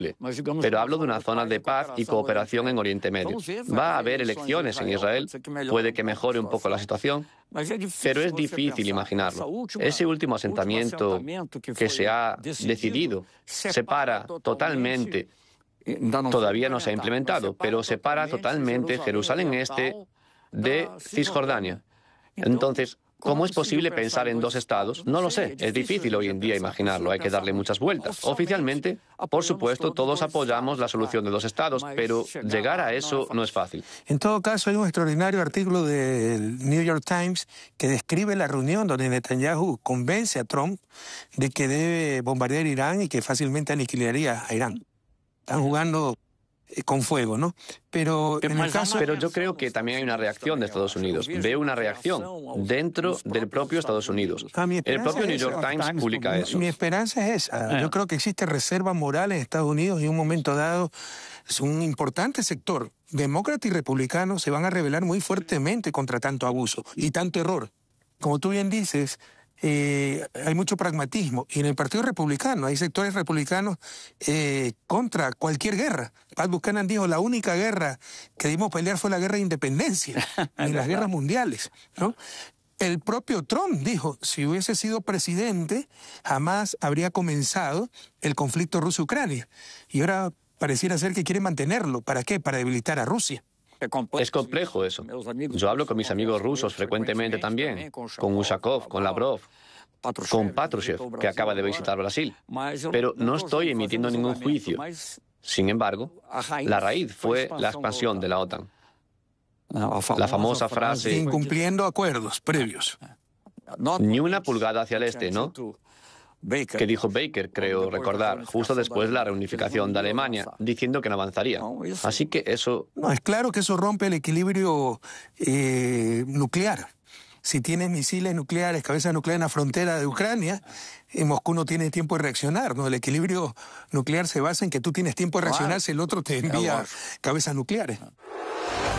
Pero hablo de una zona de paz y cooperación en Oriente Medio. Va a haber elecciones en Israel, puede que mejore un poco la situación, pero es difícil imaginarlo. Ese último asentamiento que se ha decidido separa totalmente, todavía no se ha implementado, pero separa totalmente Jerusalén Este de Cisjordania. Entonces, ¿cómo es posible pensar en dos estados? No lo sé, es difícil hoy en día imaginarlo, hay que darle muchas vueltas. Oficialmente, por supuesto, todos apoyamos la solución de dos estados, pero llegar a eso no es fácil. En todo caso, hay un extraordinario artículo del New York Times que describe la reunión donde Netanyahu convence a Trump de que debe bombardear Irán y que fácilmente aniquilaría a Irán. Están jugando con fuego, ¿no? Pero en el caso... Pero yo creo que también hay una reacción de Estados Unidos. Veo una reacción dentro del propio Estados Unidos. El propio New York Times publica eso. Mi esperanza es esa. Yo creo que existe reserva moral en Estados Unidos y en un momento dado es un importante sector, demócrata y republicano, se van a rebelar muy fuertemente contra tanto abuso y tanto error. Como tú bien dices, hay mucho pragmatismo. Y en el Partido Republicano hay sectores republicanos contra cualquier guerra. Pat Buchanan dijo, la única guerra que debimos pelear fue la guerra de independencia, en las guerras mundiales, ¿no? El propio Trump dijo, si hubiese sido presidente, jamás habría comenzado el conflicto Rusia-Ucrania. Y ahora pareciera ser que quiere mantenerlo. ¿Para qué? Para debilitar a Rusia. Es complejo eso. Yo hablo con mis amigos rusos frecuentemente también, con Ushakov, con Lavrov, con Patrushev, que acaba de visitar Brasil. Pero no estoy emitiendo ningún juicio. Sin embargo, la raíz fue la expansión de la OTAN. La famosa frase... Incumpliendo acuerdos previos. Ni una pulgada hacia el este, ¿no? Que dijo Baker, creo recordar, justo después de la reunificación de Alemania, diciendo que no avanzaría. Así que eso... No, es claro que eso rompe el equilibrio nuclear. Si tienes misiles nucleares, cabezas nucleares en la frontera de Ucrania, Moscú no tiene tiempo de reaccionar, ¿no? El equilibrio nuclear se basa en que tú tienes tiempo de reaccionar si el otro te envía cabezas nucleares.